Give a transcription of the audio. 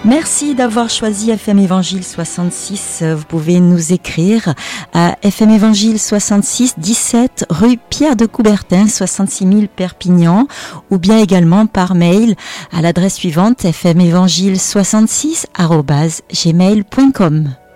Merci d'avoir choisi FM Évangile 66. Vous pouvez nous écrire à FM Évangile 66 17 rue Pierre de Coubertin 66 000 Perpignan ou bien également par mail à l'adresse suivante fmévangile66@gmail.com.